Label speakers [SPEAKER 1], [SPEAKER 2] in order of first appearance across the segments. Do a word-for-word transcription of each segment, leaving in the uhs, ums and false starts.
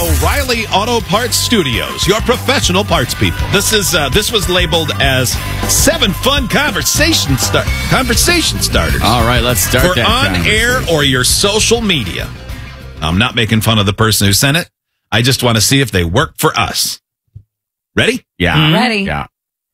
[SPEAKER 1] O'Reilly Auto Parts Studios, your professional parts people. This is uh, this was labeled as seven fun conversation start conversation starters.
[SPEAKER 2] All right, let's start
[SPEAKER 1] for
[SPEAKER 2] that
[SPEAKER 1] on air or your social media. I'm not making fun of the person who sent it. I just want to see if they work for us. Ready?
[SPEAKER 2] Yeah.
[SPEAKER 3] Ready.
[SPEAKER 2] Yeah.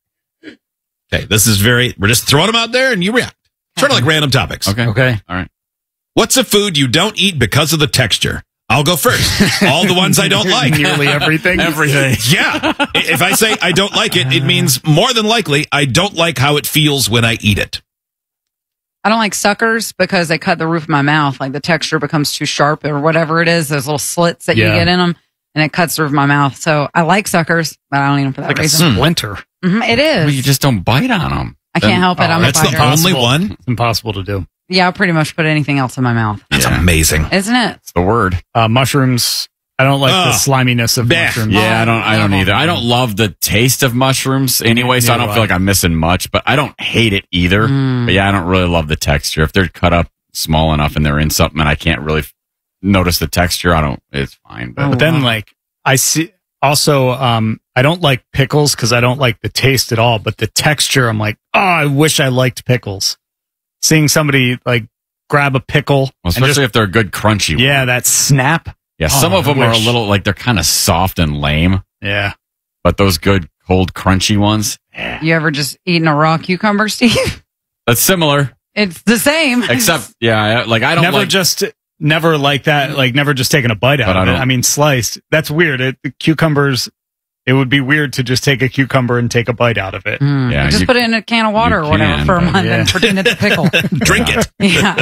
[SPEAKER 1] Okay, this is very. We're just throwing them out there, and you react. Sort of like random topics.
[SPEAKER 2] Okay.
[SPEAKER 4] Okay.
[SPEAKER 2] All right.
[SPEAKER 1] What's a food you don't eat because of the texture? I'll go first. All the ones I don't like.
[SPEAKER 4] Nearly everything.
[SPEAKER 2] Everything.
[SPEAKER 1] Yeah. If I say I don't like it, it means more than likely I don't like how it feels when I eat it.
[SPEAKER 3] I don't like suckers because they cut the roof of my mouth. Like the texture becomes too sharp or whatever it is. Those little slits that
[SPEAKER 4] Yeah.
[SPEAKER 3] you get in them, and it cuts the roof of my mouth. So I like suckers, but I don't eat them for that
[SPEAKER 4] Like a
[SPEAKER 3] reason.
[SPEAKER 4] splinter.
[SPEAKER 3] Mhm, it is.
[SPEAKER 2] Well, you just don't bite on them.
[SPEAKER 3] I can't help it. I'm a
[SPEAKER 1] That's the
[SPEAKER 3] biter.
[SPEAKER 1] only one.
[SPEAKER 4] It's impossible to do.
[SPEAKER 3] Yeah, I'll pretty much put anything else in my mouth.
[SPEAKER 1] That's
[SPEAKER 2] Yeah.
[SPEAKER 1] amazing.
[SPEAKER 3] Isn't it?
[SPEAKER 2] It's the word.
[SPEAKER 4] Uh, mushrooms. I don't like
[SPEAKER 1] Ugh.
[SPEAKER 4] the sliminess of
[SPEAKER 1] Blech.
[SPEAKER 4] mushrooms.
[SPEAKER 2] Yeah, I don't. I don't either. I don't love the taste of mushrooms anyway, so I
[SPEAKER 4] Neither
[SPEAKER 2] don't
[SPEAKER 4] do
[SPEAKER 2] feel
[SPEAKER 4] I.
[SPEAKER 2] like I'm missing much. But I don't hate it either.
[SPEAKER 3] Mm.
[SPEAKER 2] But yeah, I don't really love the texture. If they're cut up small enough and they're in something and I can't really f- notice the texture, I don't. It's fine. But
[SPEAKER 3] Oh.
[SPEAKER 4] But then, like, I see. Also, um, I don't like pickles because I don't like the taste at all. But the texture, I'm like, oh, I wish I liked pickles. Seeing somebody like grab a pickle,
[SPEAKER 2] well,
[SPEAKER 4] and
[SPEAKER 2] especially
[SPEAKER 4] just-
[SPEAKER 2] if they're a good crunchy one.
[SPEAKER 4] yeah, that snap.
[SPEAKER 2] Yeah, some
[SPEAKER 4] Oh,
[SPEAKER 2] of
[SPEAKER 4] I
[SPEAKER 2] them are a
[SPEAKER 4] wish.
[SPEAKER 2] little like they're kind of soft and lame,
[SPEAKER 4] Yeah,
[SPEAKER 2] but those good cold crunchy ones,
[SPEAKER 3] You ever just eaten a raw cucumber, Steve?
[SPEAKER 2] that's similar.
[SPEAKER 3] It's the same.
[SPEAKER 2] Except, yeah, I- like I don't
[SPEAKER 4] never
[SPEAKER 2] like.
[SPEAKER 4] just, never like that. Like never just taking a bite out
[SPEAKER 2] But I
[SPEAKER 4] of it.
[SPEAKER 2] don't-
[SPEAKER 4] I mean, sliced. That's weird. It, the cucumbers. It would be weird to just take a cucumber and take a bite out of it.
[SPEAKER 3] Mm.
[SPEAKER 2] Yeah,
[SPEAKER 3] just
[SPEAKER 2] you-
[SPEAKER 3] put it in a can of water
[SPEAKER 2] you
[SPEAKER 3] or whatever
[SPEAKER 2] can,
[SPEAKER 3] for a
[SPEAKER 2] but-
[SPEAKER 3] month
[SPEAKER 4] yeah.
[SPEAKER 3] and pretend it's a pickle.
[SPEAKER 1] Drink it.
[SPEAKER 3] Yeah.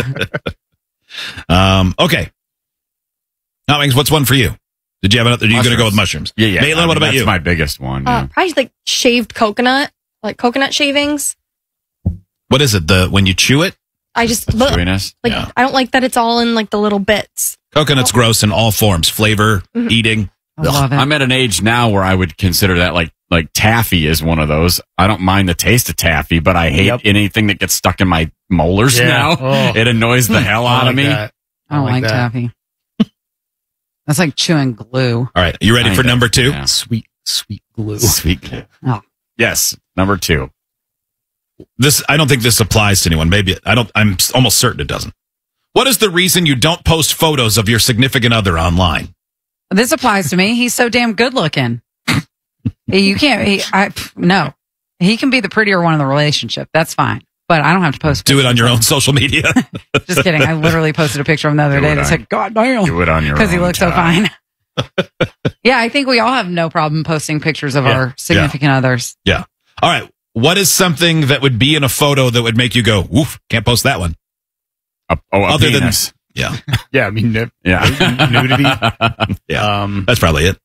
[SPEAKER 1] Um, okay. Now, Wings, what's one for you? Did you have another? Are you going to go with mushrooms?
[SPEAKER 2] Yeah, yeah.
[SPEAKER 1] Maitland,
[SPEAKER 2] I mean,
[SPEAKER 1] what about
[SPEAKER 2] that's
[SPEAKER 1] you?
[SPEAKER 2] my biggest one.
[SPEAKER 5] Uh,
[SPEAKER 2] Yeah.
[SPEAKER 5] probably like shaved coconut, like coconut shavings.
[SPEAKER 1] What is it? The when you chew it?
[SPEAKER 5] I just look
[SPEAKER 2] Chewiness.
[SPEAKER 5] like
[SPEAKER 1] Yeah.
[SPEAKER 5] I don't like that it's all in like the little bits.
[SPEAKER 1] Coconut's gross in all forms, flavor,
[SPEAKER 5] Mhm.
[SPEAKER 1] eating.
[SPEAKER 3] I love it.
[SPEAKER 2] I'm at an age now where I would consider that like like taffy is one of those. I don't mind the taste of taffy, but I hate
[SPEAKER 4] Yep.
[SPEAKER 2] anything that gets stuck in my molars
[SPEAKER 4] Yeah.
[SPEAKER 2] now.
[SPEAKER 4] Oh.
[SPEAKER 2] It annoys the hell
[SPEAKER 4] I
[SPEAKER 2] out
[SPEAKER 4] like
[SPEAKER 2] of me.
[SPEAKER 4] that.
[SPEAKER 3] I don't
[SPEAKER 4] I
[SPEAKER 3] like,
[SPEAKER 4] like that.
[SPEAKER 3] taffy. That's like chewing glue.
[SPEAKER 1] All right, you ready for
[SPEAKER 2] Kinda,
[SPEAKER 1] number two?
[SPEAKER 2] yeah.
[SPEAKER 4] Sweet, sweet glue.
[SPEAKER 2] Sweet.
[SPEAKER 3] Oh.
[SPEAKER 2] Yes, number two.
[SPEAKER 1] This I don't think this applies to anyone. Maybe I don't. I'm s- almost certain it doesn't. What is the reason you don't post photos of your significant other online?
[SPEAKER 3] This applies to me. He's so damn good looking. You can't. He, I no. He can be the prettier one in the relationship. That's fine. But I don't have to post.
[SPEAKER 1] Do it on
[SPEAKER 3] pictures
[SPEAKER 1] your
[SPEAKER 3] of
[SPEAKER 1] own social media.
[SPEAKER 3] him. Just kidding. I literally posted a picture of him the other
[SPEAKER 2] Do
[SPEAKER 3] day
[SPEAKER 2] it
[SPEAKER 3] that
[SPEAKER 2] on-
[SPEAKER 3] said, "God damn,"
[SPEAKER 2] Do it on your
[SPEAKER 3] because he
[SPEAKER 2] own
[SPEAKER 3] looks so
[SPEAKER 2] time.
[SPEAKER 3] fine. Yeah, I think we all have no problem posting pictures of
[SPEAKER 1] Yeah.
[SPEAKER 3] our significant others.
[SPEAKER 1] Yeah. All right. What is something that would be in a photo that would make you go, "Woof"? Can't post that one.
[SPEAKER 2] A, oh, a
[SPEAKER 1] Other than-
[SPEAKER 2] penis.
[SPEAKER 1] Yeah.
[SPEAKER 4] Yeah, I mean, nip-
[SPEAKER 2] yeah.
[SPEAKER 4] nudity.
[SPEAKER 1] Yeah.
[SPEAKER 4] Um,
[SPEAKER 1] That's probably it.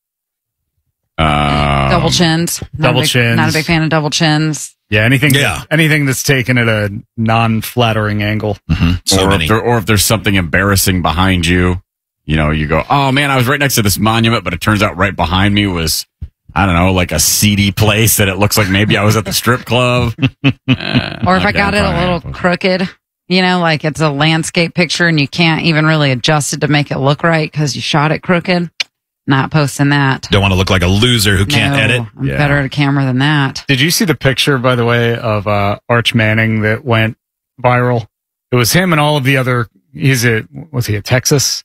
[SPEAKER 2] Um,
[SPEAKER 3] Double chins. Not
[SPEAKER 4] double
[SPEAKER 3] a big,
[SPEAKER 4] chins.
[SPEAKER 3] Not a big fan of double chins.
[SPEAKER 4] yeah, anything.
[SPEAKER 1] Yeah.
[SPEAKER 4] anything that's taken at a non-flattering angle.
[SPEAKER 1] Mm-hmm. So
[SPEAKER 2] or,
[SPEAKER 1] many.
[SPEAKER 2] if there, or if there's something embarrassing behind you, you know, you go, oh man, I was right next to this monument, but it turns out right behind me was, I don't know, like a seedy place that it looks like maybe I was at the strip club. Eh,
[SPEAKER 3] Or if I
[SPEAKER 2] okay,
[SPEAKER 3] got it a
[SPEAKER 2] fine.
[SPEAKER 3] little crooked, you know, like it's a landscape picture and you can't even really adjust it to make it look right because you shot it crooked, not posting that.
[SPEAKER 1] Don't want to look like a loser who can't
[SPEAKER 3] No,
[SPEAKER 1] edit.
[SPEAKER 3] I'm
[SPEAKER 2] Yeah.
[SPEAKER 3] better at a camera than that.
[SPEAKER 4] Did you see the picture, by the way, of uh, Arch Manning that went viral? It was him and all of the other. He's a was he a Texas?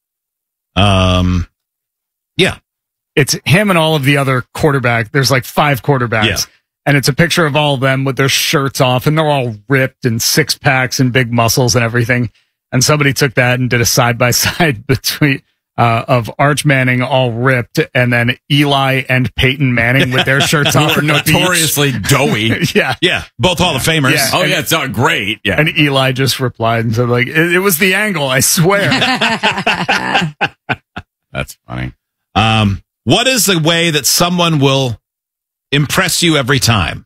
[SPEAKER 1] Um, yeah.
[SPEAKER 4] It's him and all of the other quarterback. There's like five quarterbacks.
[SPEAKER 1] Yeah.
[SPEAKER 4] And it's a picture of all of them with their shirts off and they're all ripped and six packs and big muscles and everything. And somebody took that and did a side by side between uh, of Arch Manning all ripped and then Eli and Peyton Manning with their shirts off.
[SPEAKER 2] Who are
[SPEAKER 4] at the beach.
[SPEAKER 2] notoriously doughy.
[SPEAKER 4] Yeah.
[SPEAKER 1] Yeah. Both Hall of Famers.
[SPEAKER 4] Yeah.
[SPEAKER 2] Oh
[SPEAKER 4] And-
[SPEAKER 2] yeah, it's not great. Yeah.
[SPEAKER 4] And Eli just replied and said, like, it, it was the angle, I swear.
[SPEAKER 2] That's funny.
[SPEAKER 1] Um, what is the way that someone will impress you every time?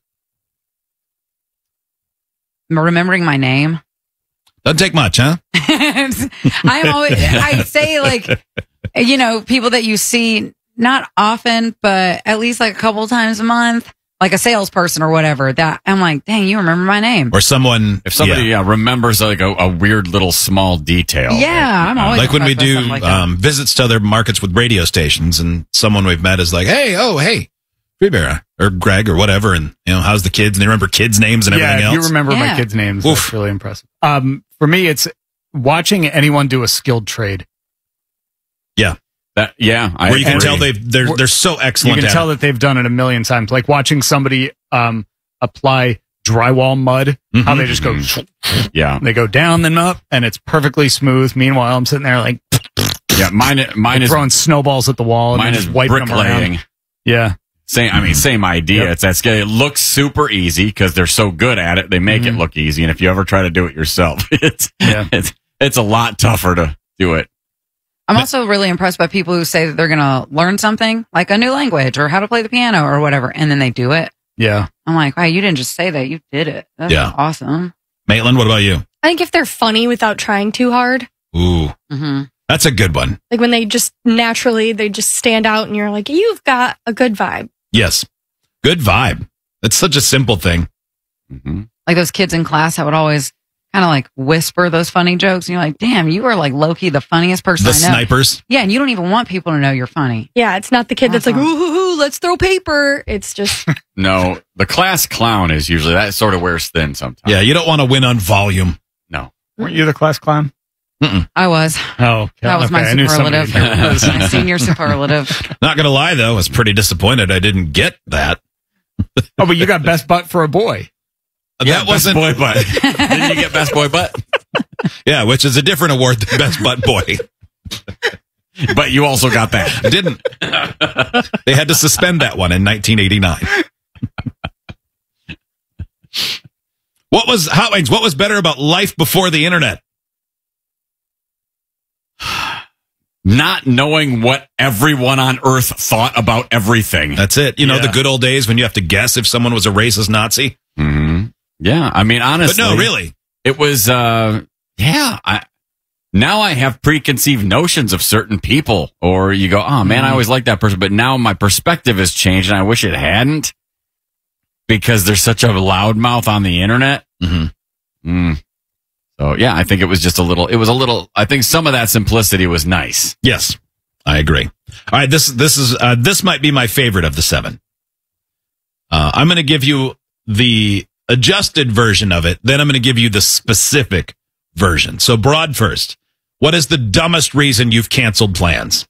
[SPEAKER 3] Remembering my name.
[SPEAKER 1] Doesn't take much, huh?
[SPEAKER 3] I'm always, I say like, you know, people that you see not often, but at least like a couple times a month. like a salesperson or whatever, that I'm like, dang, you remember my name.
[SPEAKER 1] Or someone,
[SPEAKER 2] If somebody
[SPEAKER 1] yeah.
[SPEAKER 2] yeah, remembers like a, a weird little small detail.
[SPEAKER 3] Yeah, I'm always
[SPEAKER 1] like when we
[SPEAKER 3] impressed by
[SPEAKER 1] do
[SPEAKER 3] something like that.
[SPEAKER 1] um, visits to other markets with radio stations, and someone we've met is like, "Hey, oh, hey, Free Bear or Greg or whatever," and you know, how's the kids? And they remember kids' names and everything
[SPEAKER 4] yeah, if
[SPEAKER 1] else.
[SPEAKER 4] you remember
[SPEAKER 3] Yeah.
[SPEAKER 4] my kids' names.
[SPEAKER 1] Oof.
[SPEAKER 4] That's really impressive. Um, for me, it's watching anyone do a skilled trade.
[SPEAKER 1] yeah,
[SPEAKER 2] That, yeah. I
[SPEAKER 1] where you can
[SPEAKER 2] agree.
[SPEAKER 1] tell they they're they're so
[SPEAKER 4] You
[SPEAKER 1] excellent.
[SPEAKER 4] can
[SPEAKER 1] at
[SPEAKER 4] tell
[SPEAKER 1] it.
[SPEAKER 4] that they've done it a million times. Like watching somebody um, apply drywall mud, how
[SPEAKER 1] Mhm.
[SPEAKER 4] they just go,
[SPEAKER 2] Yeah.
[SPEAKER 4] they go down then up, and it's perfectly smooth. Meanwhile, I'm sitting there like
[SPEAKER 2] Yeah. Mine, mine is,
[SPEAKER 4] throwing snowballs at the wall and
[SPEAKER 2] mine
[SPEAKER 4] then
[SPEAKER 2] is
[SPEAKER 4] just wiping them around.
[SPEAKER 2] bricklaying.
[SPEAKER 4] Yeah.
[SPEAKER 2] Same, I mean, same idea.
[SPEAKER 4] Yep.
[SPEAKER 2] It's that scale. It looks super easy because they're so good at it. They make
[SPEAKER 4] Mhm.
[SPEAKER 2] it look easy. And if you ever try to do it yourself, it's,
[SPEAKER 4] Yeah.
[SPEAKER 2] it's, it's a lot tougher to do it.
[SPEAKER 3] I'm also really impressed by people who say that they're going to learn something like a new language or how to play the piano or whatever, and then they do it.
[SPEAKER 4] Yeah.
[SPEAKER 3] I'm like, wow, you didn't just say that, you did it. That's
[SPEAKER 1] Yeah.
[SPEAKER 3] awesome.
[SPEAKER 1] Maitland, what about you?
[SPEAKER 5] I think if they're funny without trying too hard,
[SPEAKER 1] Ooh,
[SPEAKER 3] hmm
[SPEAKER 1] that's a good one.
[SPEAKER 5] like when they just naturally they just stand out, and you're like, you've got a good vibe.
[SPEAKER 1] Yes, good vibe. That's such a simple thing.
[SPEAKER 2] hmm
[SPEAKER 3] Like those kids in class that would always kind of like whisper those funny jokes, and you're like, damn, you are like low-key the funniest person
[SPEAKER 1] The
[SPEAKER 3] I know.
[SPEAKER 1] snipers.
[SPEAKER 3] Yeah, and you don't even want people to know you're funny.
[SPEAKER 5] Yeah, it's not the kid that's like,
[SPEAKER 3] Uh-huh.
[SPEAKER 5] ooh, ooh, ooh, let's throw paper. It's just
[SPEAKER 2] No, the class clown is usually that sort of wears thin sometimes.
[SPEAKER 1] Yeah, you don't want to win on volume.
[SPEAKER 2] No.
[SPEAKER 4] Weren't you the class clown?
[SPEAKER 3] I was.
[SPEAKER 4] Oh,
[SPEAKER 3] That was
[SPEAKER 4] okay.
[SPEAKER 3] my
[SPEAKER 4] I knew somebody
[SPEAKER 3] superlative.
[SPEAKER 4] who was.
[SPEAKER 3] My senior superlative.
[SPEAKER 1] Not gonna lie though, I was pretty disappointed I didn't get that.
[SPEAKER 4] Oh, but you got best butt for a boy.
[SPEAKER 2] Yeah,
[SPEAKER 1] that wasn't.
[SPEAKER 2] best boy butt. Didn't you get best boy butt?
[SPEAKER 1] Yeah, which is a different award than best butt boy.
[SPEAKER 2] But you also got that.
[SPEAKER 1] I didn't. They had to suspend that one in nineteen eighty-nine. What was Hot Wings? What was better about life before the internet?
[SPEAKER 2] Not knowing what everyone on earth thought about everything.
[SPEAKER 1] That's it. You know,
[SPEAKER 4] Yeah.
[SPEAKER 1] the good old days when you have to guess if someone was a racist Nazi.
[SPEAKER 2] hmm Yeah, I mean,
[SPEAKER 1] But
[SPEAKER 2] honestly,
[SPEAKER 1] no, really.
[SPEAKER 2] it was. uh Yeah, I now I have preconceived notions of certain people, or you go, oh man, I always liked that person, but now my perspective has changed, and I wish it hadn't because there's such a loudmouth on the internet.
[SPEAKER 1] Mm-hmm.
[SPEAKER 2] Mm. So yeah, I think it was just a little. It was a little. I think some of that simplicity was nice.
[SPEAKER 1] Yes, I agree. All right, this this is uh, this might be my favorite of the seven. Uh, I'm going to give you the adjusted version of it. Then I'm going to give you the specific version. So broad first. What is the dumbest reason you've canceled plans?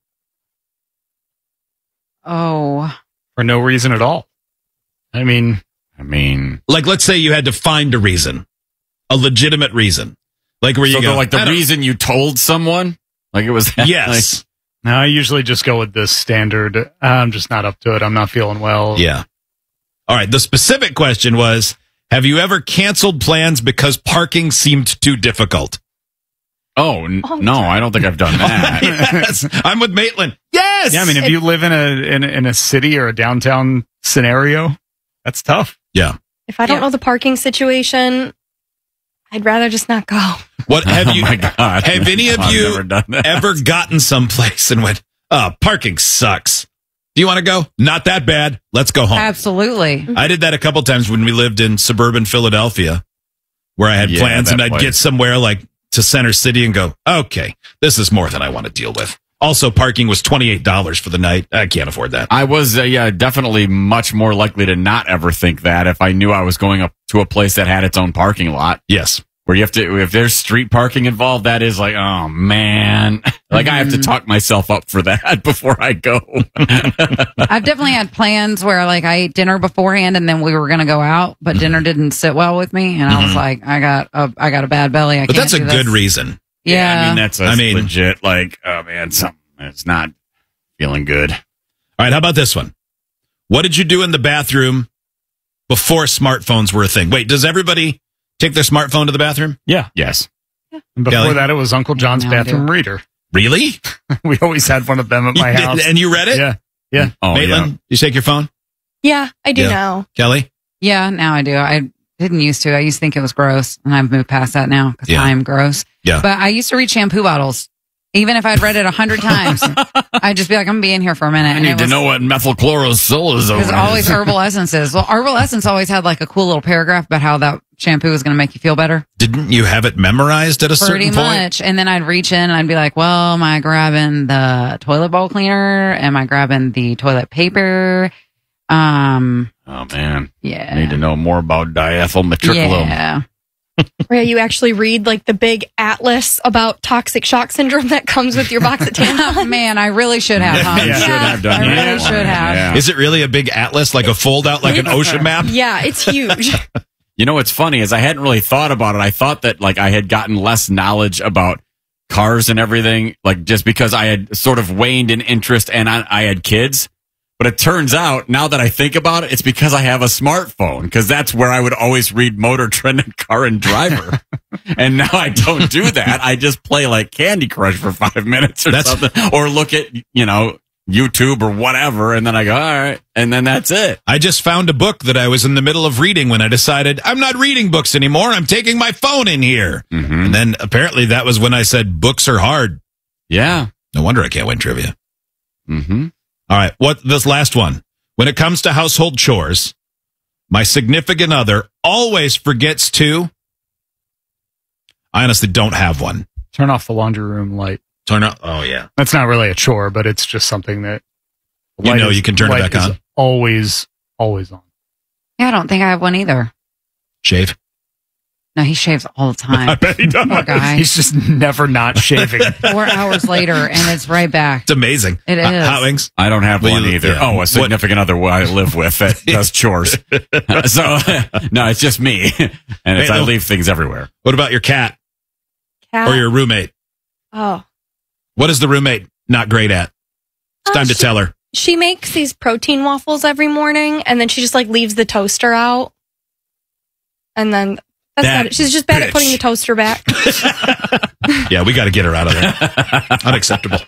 [SPEAKER 3] Oh,
[SPEAKER 4] For no reason at all. I mean,
[SPEAKER 2] I mean,
[SPEAKER 1] Like, let's say you had to find a reason, a legitimate reason. Like where you
[SPEAKER 2] so
[SPEAKER 1] go,
[SPEAKER 2] the, like
[SPEAKER 1] I
[SPEAKER 2] the
[SPEAKER 1] don't-
[SPEAKER 2] reason you told someone, like it was. That,
[SPEAKER 1] Yes.
[SPEAKER 4] no, I usually just go with this standard. I'm just not up to it. I'm not feeling well.
[SPEAKER 1] Yeah. All right. The specific question was, have you ever canceled plans because parking seemed too difficult?
[SPEAKER 2] Oh n-
[SPEAKER 5] Oh,
[SPEAKER 2] no, I don't think I've done that.
[SPEAKER 1] Yes. I'm with Maitland. Yes.
[SPEAKER 4] Yeah, I mean, if you live in a in, in a city or a downtown scenario, that's tough.
[SPEAKER 1] Yeah.
[SPEAKER 5] if I don't
[SPEAKER 3] Yeah.
[SPEAKER 5] know the parking situation, I'd rather just not go.
[SPEAKER 1] What have you
[SPEAKER 2] Oh my God.
[SPEAKER 1] have any of
[SPEAKER 2] I've
[SPEAKER 1] you
[SPEAKER 2] never done that.
[SPEAKER 1] ever gotten someplace and went, oh, parking sucks. Do you want to go? Not that bad. Let's go home.
[SPEAKER 3] absolutely.
[SPEAKER 1] I did that a couple times when we lived in suburban Philadelphia, where I had
[SPEAKER 2] Yeah,
[SPEAKER 1] plans
[SPEAKER 2] that
[SPEAKER 1] and I'd
[SPEAKER 2] place.
[SPEAKER 1] get somewhere like to Center City and go, okay, this is more than I want to deal with. Also, parking was twenty-eight dollars for the night. I can't afford that.
[SPEAKER 2] I was, uh, yeah, definitely much more likely to not ever think that if I knew I was going up to a place that had its own parking lot.
[SPEAKER 1] Yes.
[SPEAKER 2] Where you have to, if there's street parking involved, that is like, oh man, like I have to talk myself up for that before I go.
[SPEAKER 3] I've definitely had plans where like I ate dinner beforehand and then we were going to go out, but dinner didn't sit well with me, and I was like, I got a, I got a bad belly. I
[SPEAKER 1] But
[SPEAKER 3] can't
[SPEAKER 1] that's a
[SPEAKER 3] do
[SPEAKER 1] good
[SPEAKER 3] this.
[SPEAKER 1] reason.
[SPEAKER 3] Yeah,
[SPEAKER 2] I mean that's,
[SPEAKER 1] I
[SPEAKER 2] that's
[SPEAKER 1] mean-
[SPEAKER 2] legit. Like, oh man, something it's not feeling good.
[SPEAKER 1] All right. How about this one? What did you do in the bathroom before smartphones were a thing? Wait, does everybody take their smartphone to the bathroom?
[SPEAKER 4] Yeah.
[SPEAKER 2] Yes.
[SPEAKER 4] And before
[SPEAKER 1] Kelly?
[SPEAKER 4] that, it was Uncle John's
[SPEAKER 3] No, I
[SPEAKER 4] bathroom
[SPEAKER 3] do.
[SPEAKER 4] reader.
[SPEAKER 1] Really?
[SPEAKER 4] We always had one of them at my
[SPEAKER 1] You did-
[SPEAKER 4] house.
[SPEAKER 1] and you read it?
[SPEAKER 4] Yeah. Yeah.
[SPEAKER 2] Oh
[SPEAKER 1] Maitland,
[SPEAKER 2] yeah.
[SPEAKER 1] you take your phone?
[SPEAKER 5] Yeah, I do
[SPEAKER 1] Yeah.
[SPEAKER 5] now.
[SPEAKER 1] Kelly?
[SPEAKER 3] yeah. Now I do. I didn't used to. I used to think it was gross, and I've moved past that now because
[SPEAKER 1] Yeah.
[SPEAKER 3] I am gross.
[SPEAKER 1] Yeah.
[SPEAKER 3] But I used to read shampoo bottles Even if I'd read it a hundred times, I'd just be like, I'm going to be in here for a minute.
[SPEAKER 2] I need to know what methylchlorosilazone
[SPEAKER 3] It was always herbal essences. Well, herbal essence always had like a cool little paragraph about how that shampoo was going to make you feel better.
[SPEAKER 1] Didn't you have it memorized at a
[SPEAKER 3] Pretty
[SPEAKER 1] certain point?
[SPEAKER 3] much. And then I'd reach in and I'd be like, well, am I grabbing the toilet bowl cleaner? Am I grabbing the toilet paper? Um,
[SPEAKER 2] Oh, man.
[SPEAKER 3] yeah.
[SPEAKER 2] I need to know more about diethylmetricolum.
[SPEAKER 3] Yeah.
[SPEAKER 5] Where you actually read like the big atlas about toxic shock syndrome that comes with your box of tampons.
[SPEAKER 3] Man, I really should have, huh?
[SPEAKER 2] You should have done
[SPEAKER 3] I
[SPEAKER 2] that.
[SPEAKER 3] really should have.
[SPEAKER 2] Yeah.
[SPEAKER 1] Is it really a big atlas, like a fold out, like an ocean map?
[SPEAKER 5] Yeah, it's huge.
[SPEAKER 2] You know what's funny is I hadn't really thought about it. I thought that like I had gotten less knowledge about cars and everything, like just because I had sort of waned in interest and I, I had kids. But it turns out, now that I think about it, it's because I have a smartphone, because that's where I would always read Motor Trend and Car and Driver. And now I don't do that. I just play like Candy Crush for five minutes or
[SPEAKER 1] That's-
[SPEAKER 2] something, or look at, you know, YouTube or whatever. And then I go, all right. And then that's it.
[SPEAKER 1] I just found a book that I was in the middle of reading when I decided I'm not reading books anymore. I'm taking my phone in here.
[SPEAKER 2] Mm-hmm.
[SPEAKER 1] And then apparently that was when I said books are hard.
[SPEAKER 2] Yeah.
[SPEAKER 1] No wonder I can't win trivia.
[SPEAKER 2] Mm-hmm.
[SPEAKER 1] All right. What this last one? When it comes to household chores, my significant other always forgets to. I honestly don't have one.
[SPEAKER 4] Turn off the laundry room light.
[SPEAKER 1] Turn up. Oh yeah.
[SPEAKER 4] That's not really a chore, but it's just something that
[SPEAKER 1] You
[SPEAKER 4] light
[SPEAKER 1] know
[SPEAKER 4] is-
[SPEAKER 1] you can turn it
[SPEAKER 4] light
[SPEAKER 1] back
[SPEAKER 4] is
[SPEAKER 1] on.
[SPEAKER 4] Always, always on.
[SPEAKER 3] Yeah, I don't think I have one either.
[SPEAKER 1] Shave.
[SPEAKER 3] No, he shaves all the
[SPEAKER 1] I
[SPEAKER 3] time.
[SPEAKER 1] bet he does.
[SPEAKER 3] Poor guy.
[SPEAKER 4] He's just never not shaving.
[SPEAKER 3] Four hours later, and it's right back.
[SPEAKER 1] It's amazing.
[SPEAKER 3] It
[SPEAKER 1] Uh,
[SPEAKER 3] is.
[SPEAKER 1] Hot wings.
[SPEAKER 2] I don't have
[SPEAKER 1] Well,
[SPEAKER 2] one
[SPEAKER 1] you-
[SPEAKER 2] either.
[SPEAKER 1] yeah.
[SPEAKER 2] Oh, a
[SPEAKER 1] What-
[SPEAKER 2] significant other I live with that does chores. So, no, it's just me. And it's,
[SPEAKER 1] Hey,
[SPEAKER 2] I
[SPEAKER 1] no.
[SPEAKER 2] leave things everywhere.
[SPEAKER 1] What about your cat
[SPEAKER 5] Cat.
[SPEAKER 1] or your roommate?
[SPEAKER 5] Oh.
[SPEAKER 1] What is the roommate not great at? It's
[SPEAKER 5] Uh,
[SPEAKER 1] time to
[SPEAKER 5] she-
[SPEAKER 1] tell her.
[SPEAKER 5] She makes these protein waffles every morning, and then she just like leaves the toaster out. And then that's
[SPEAKER 1] That
[SPEAKER 5] not it. She's just bad
[SPEAKER 1] bitch.
[SPEAKER 5] at putting the toaster back.
[SPEAKER 1] Yeah, we got to get her out of there. Unacceptable.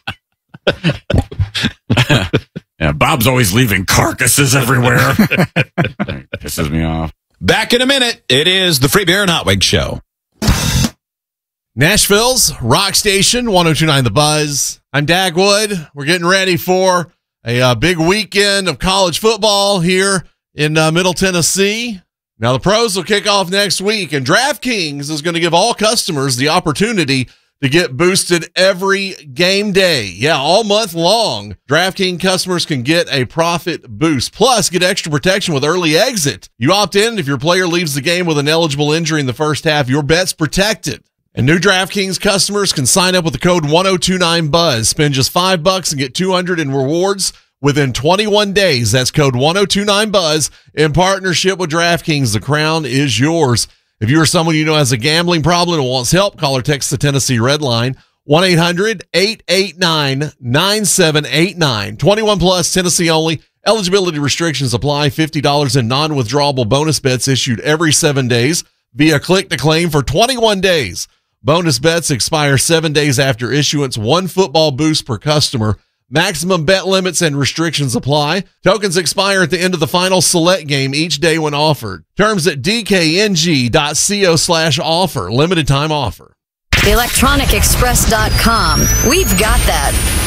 [SPEAKER 2] Yeah, Bob's always leaving carcasses everywhere. Pisses me off.
[SPEAKER 1] Back in a minute. It is the Free Beer and Hot Wings Show.
[SPEAKER 6] Nashville's Rock Station, one oh two point nine The Buzz. I'm Dagwood. We're getting ready for a uh, big weekend of college football here in uh, Middle Tennessee. Now, the pros will kick off next week, and DraftKings is going to give all customers the opportunity to get boosted every game day. Yeah, all month long. DraftKings customers can get a profit boost, plus get extra protection with early exit. You opt in, if your player leaves the game with an eligible injury in the first half, your bet's protected. And new DraftKings customers can sign up with the code one oh two nine buzz. Spend just five bucks and get two hundred in rewards within twenty-one days. That's code one oh two nine buzz in partnership with DraftKings. The crown is yours. If you or someone you know has a gambling problem and wants help, call or text the Tennessee Red Line, one eight hundred eight eight nine nine seven eight nine. twenty-one plus, Tennessee only. Eligibility restrictions apply. fifty dollars in non-withdrawable bonus bets issued every seven days via click to claim for twenty-one days. Bonus bets expire seven days after issuance. One football boost per customer. Maximum bet limits and restrictions apply. Tokens expire at the end of the final select game each day when offered. Terms at dkng.co slash offer. Limited time offer.
[SPEAKER 7] electronic express dot com. We've got that.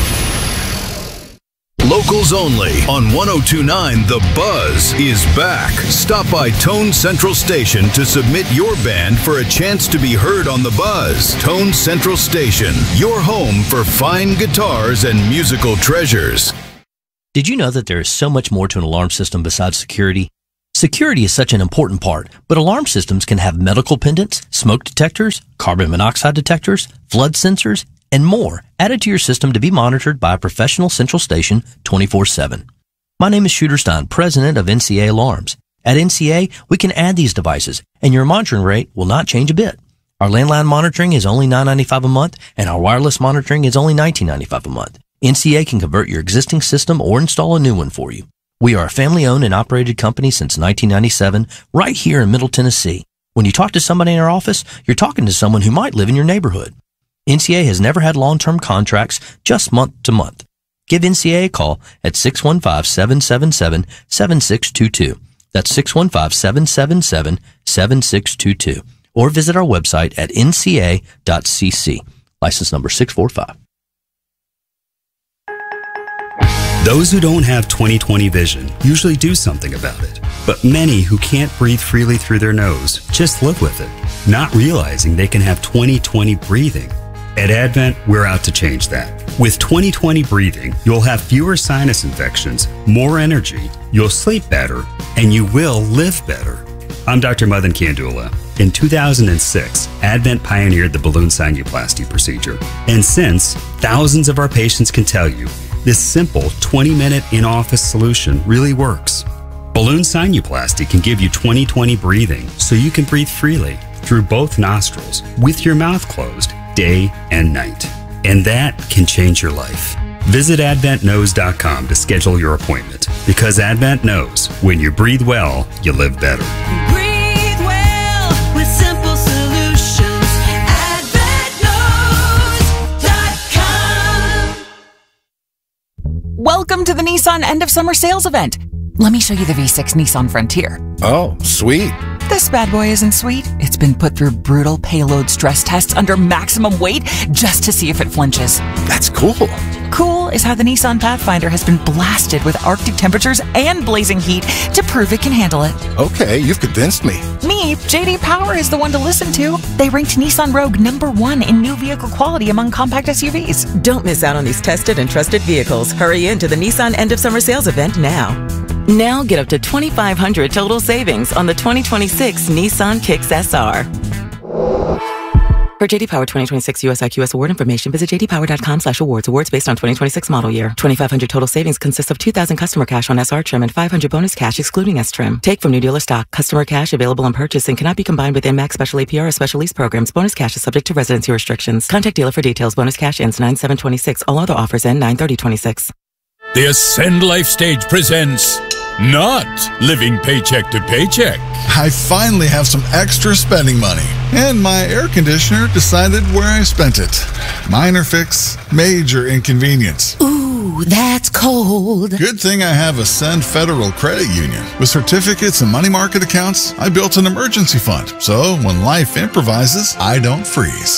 [SPEAKER 8] Locals only on one oh two point nine The Buzz is back. Stop by Tone Central Station to submit your band for a chance to be heard on The Buzz. Tone Central Station, your home for fine guitars and musical treasures.
[SPEAKER 9] Did you know that there is so much more to an alarm system besides security? Security is such an important part, but alarm systems can have medical pendants, smoke detectors, carbon monoxide detectors, flood sensors, and more added to your system to be monitored by a professional central station twenty-four seven. My name is Shooter Stein, president of N C A Alarms. At N C A, we can add these devices, and your monitoring rate will not change a bit. Our landline monitoring is only nine ninety-five a month, and our wireless monitoring is only nineteen ninety-five a month. N C A can convert your existing system or install a new one for you. We are a family-owned and operated company since nineteen ninety-seven, right here in Middle Tennessee. When you talk to somebody in our office, you're talking to someone who might live in your neighborhood. N C A has never had long-term contracts, just month to month. Give N C A a call at six one five, seven seven seven, seven six two two. That's six one five, seven seven seven, seven six two two. Or visit our website at n c a dot c c. License number six four five.
[SPEAKER 10] Those who don't have twenty twenty vision usually do something about it. But many who can't breathe freely through their nose just live with it, not realizing they can have twenty twenty breathing. At Advent, we're out to change that. With twenty twenty breathing, you'll have fewer sinus infections, more energy, you'll sleep better, and you will live better. I'm Doctor Madan Kandula. In two thousand six, Advent pioneered the balloon sinuplasty procedure. And since, thousands of our patients can tell you, this simple twenty minute in-office solution really works. Balloon sinuplasty can give you twenty twenty breathing so you can breathe freely through both nostrils with your mouth closed day and night. And that can change your life. Visit advent knows dot com to schedule your appointment, because Advent knows when you breathe well, you live better.
[SPEAKER 11] Breathe well with simple solutions. advent knows dot com.
[SPEAKER 12] Welcome to the Nissan end of summer sales event. Let me show you the V six Nissan Frontier.
[SPEAKER 13] Oh, sweet.
[SPEAKER 12] This bad boy isn't sweet. It's been put through brutal payload stress tests under maximum weight just to see if it flinches.
[SPEAKER 13] That's cool.
[SPEAKER 12] Cool is how the Nissan Pathfinder has been blasted with Arctic temperatures and blazing heat to prove it can handle it.
[SPEAKER 13] Okay, you've convinced me.
[SPEAKER 12] Me, J D Power is the one to listen to. They ranked Nissan Rogue number one in new vehicle quality among compact S U Vs.
[SPEAKER 14] Don't miss out on these tested and trusted vehicles. Hurry into the Nissan end of summer sales event now. Now get up to twenty-five hundred dollars total savings on the twenty twenty-six Nissan Kicks S R. For J D Power twenty twenty-six U S I Q S award information, visit j d power dot com slash awards. Awards based on twenty twenty-six model year. twenty-five hundred total savings consists of two thousand customer cash on S R trim and five hundred bonus cash excluding S trim. Take from new dealer stock. Customer cash available on purchase and cannot be combined with M A X special A P R or special lease programs. Bonus cash is subject to residency restrictions. Contact dealer for details. Bonus cash ends nine seven twenty-six. All other offers end nine thirty twenty-six.
[SPEAKER 15] The Ascend Life Stage presents Not Living Paycheck to Paycheck.
[SPEAKER 16] I finally have some extra spending money, and my air conditioner decided where I spent it. Minor fix, major inconvenience.
[SPEAKER 11] Ooh, that's cold.
[SPEAKER 16] Good thing I have Ascend Federal Credit Union. With certificates and money market accounts, I built an emergency fund, so when life improvises, I don't freeze.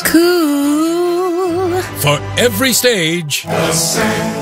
[SPEAKER 11] Cool.
[SPEAKER 15] For every stage, Ascend.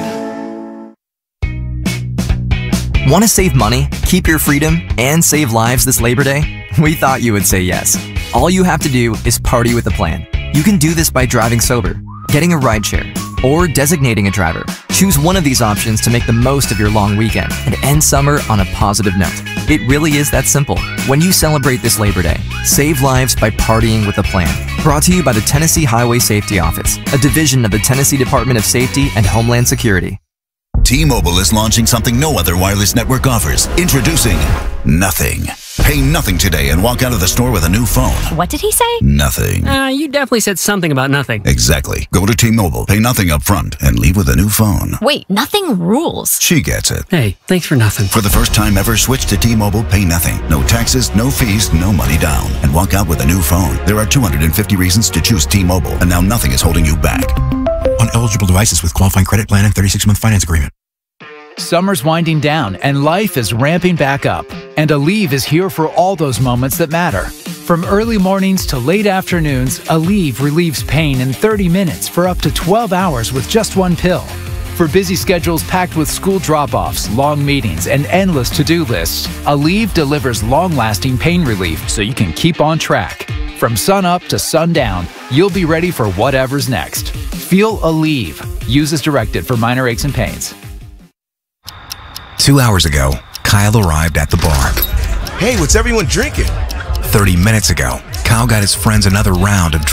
[SPEAKER 17] Want to save money, keep your freedom, and save lives this Labor Day? We thought you would say yes. All you have to do is party with a plan. You can do this by driving sober, getting a rideshare, or designating a driver. Choose one of these options to make the most of your long weekend and end summer on a positive note. It really is that simple. When you celebrate this Labor Day, save lives by partying with a plan. Brought to you by the Tennessee Highway Safety Office, a division of the Tennessee Department of Safety and Homeland Security.
[SPEAKER 18] T-Mobile is launching something no other wireless network offers. Introducing Nothing. Pay nothing today and walk out of the store with a new phone.
[SPEAKER 19] What did he say?
[SPEAKER 18] Nothing.
[SPEAKER 19] Uh, you definitely said something about nothing.
[SPEAKER 18] Exactly. Go to T-Mobile, pay nothing up front, and leave with a new phone.
[SPEAKER 19] Wait, nothing rules.
[SPEAKER 18] She gets it.
[SPEAKER 19] Hey, thanks for nothing.
[SPEAKER 18] For the first time ever, switch to T-Mobile, pay nothing. No taxes, no fees, no money down. And walk out with a new phone. There are two hundred fifty reasons to choose T-Mobile, and now nothing is holding you back.
[SPEAKER 20] On eligible devices with qualifying credit plan and thirty-six month finance agreement.
[SPEAKER 21] Summer's winding down and life is ramping back up. And Aleve is here for all those moments that matter. From early mornings to late afternoons, Aleve relieves pain in thirty minutes for up to twelve hours with just one pill. For busy schedules packed with school drop-offs, long meetings, and endless to-do lists, Aleve delivers long-lasting pain relief so you can keep on track. From sun up to sundown, you'll be ready for whatever's next. Feel Aleve. Use as directed for minor aches and pains.
[SPEAKER 20] Two hours ago, Kyle arrived at the bar.
[SPEAKER 22] Hey, what's everyone drinking?
[SPEAKER 20] thirty minutes ago, Kyle got his friends another round of